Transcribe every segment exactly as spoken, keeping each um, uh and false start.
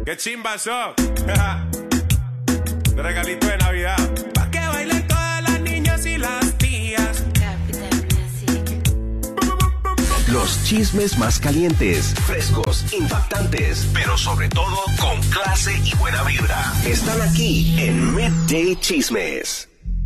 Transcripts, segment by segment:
¡Qué chimba son! De regalito de Navidad. Pa' que bailen todas las niñas y las tías. Los chismes más calientes, frescos, impactantes, pero sobre todo con clase y buena vibra. Están aquí en Midday Chismes.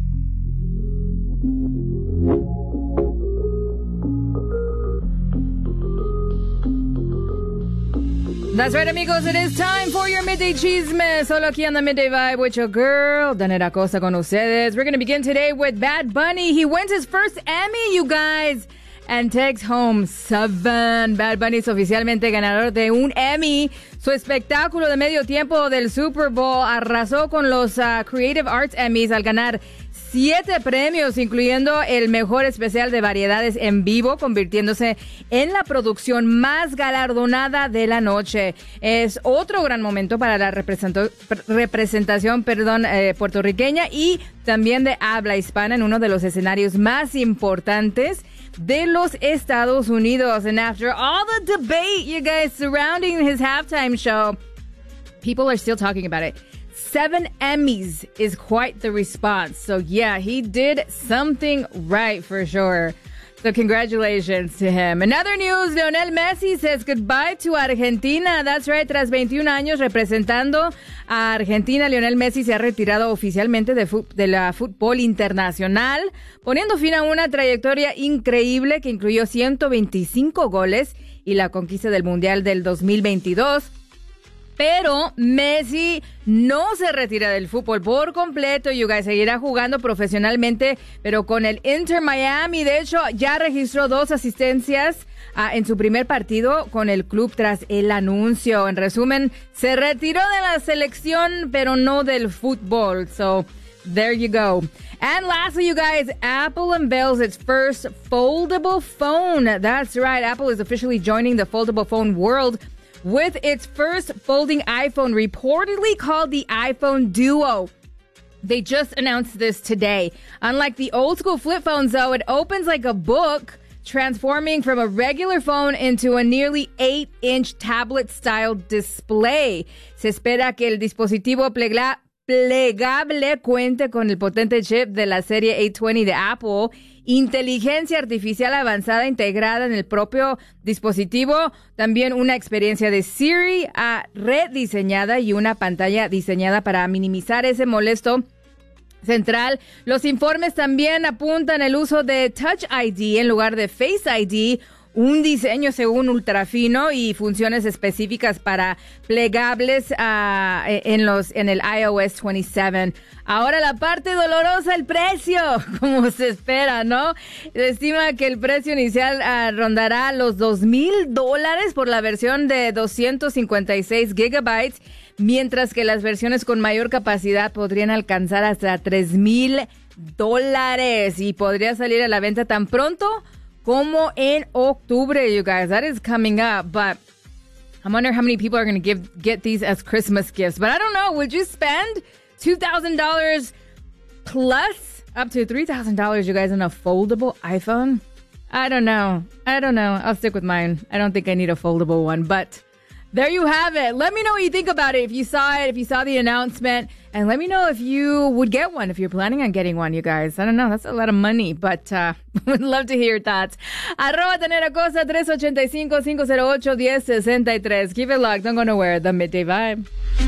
That's right, amigos. It is time for your Midday Chisme. Solo aquí on the Midday Vibe with your girl, Danera Cosa con ustedes. We're going to begin today with Bad Bunny. He wins his first Emmy, you guys, and takes home seven. Bad Bunny es oficialmente ganador de un Emmy. Su espectáculo de medio tiempo del Super Bowl arrasó con los uh, Creative Arts Emmys al ganar siete premios, incluyendo el mejor especial de variedades en vivo, convirtiéndose en la producción más galardonada de la noche. Es otro gran momento para la representación perdón, eh, puertorriqueña y también de habla hispana en uno de los escenarios más importantes de los Estados Unidos. And after all the debate, you guys, surrounding his halftime show, people are still talking about it. Seven Emmys is quite the response. So, yeah, he did something right for sure. So, congratulations to him. In other news, Lionel Messi says goodbye to Argentina. That's right, tras veintiún años representando a Argentina, Lionel Messi se ha retirado oficialmente de, fu- de la fútbol internacional, poniendo fin a una trayectoria increíble que incluyó ciento veinticinco goles y la conquista del Mundial del dos mil veintidós. Pero Messi no se retira del fútbol por completo. You guys, seguirá jugando profesionalmente, pero con el Inter Miami. De hecho, ya registró dos asistencias uh, en su primer partido con el club tras el anuncio. En resumen, se retiró de la selección, pero no del fútbol. So, there you go. And lastly, you guys, Apple unveils its first foldable phone. That's right. Apple is officially joining the foldable phone world with its first folding iPhone, reportedly called the iPhone Duo. They just announced this today. Unlike the old school flip phones, though, it opens like a book, transforming from a regular phone into a nearly eight inch tablet-style display. Se espera que el dispositivo plegla- plegable cuente con el potente chip de la serie ochocientos veinte de Apple, inteligencia artificial avanzada integrada en el propio dispositivo, también una experiencia de Siri uh, rediseñada y una pantalla diseñada para minimizar ese molesto central. Los informes también apuntan el uso de Touch I D en lugar de Face I D, un diseño según ultrafino y funciones específicas para plegables uh, en los en el iOS veintisiete. Ahora la parte dolorosa, el precio, como se espera, ¿no? Se estima que el precio inicial uh, rondará los dos mil dólares por la versión de doscientos cincuenta y seis gigabytes, mientras que las versiones con mayor capacidad podrían alcanzar hasta tres mil dólares y podría salir a la venta tan pronto como en octubre, you guys. That is coming up, but I wonder how many people are going to give get these as Christmas gifts. But I don't know. Would you spend two thousand dollars plus up to three thousand dollars, you guys, on a foldable iPhone? I don't know. I don't know. I'll stick with mine. I don't think I need a foldable one, but there you have it. Let me know what you think about it. If you saw it, if you saw the announcement, and let me know if you would get one, if you're planning on getting one, you guys. I don't know. That's a lot of money, but uh, would love to hear your thoughts. Arroba Tanera Cosa, tres ocho cinco, cinco cero ocho, uno cero seis tres. Keep it locked. Don't go nowhere. The Midday Vibe.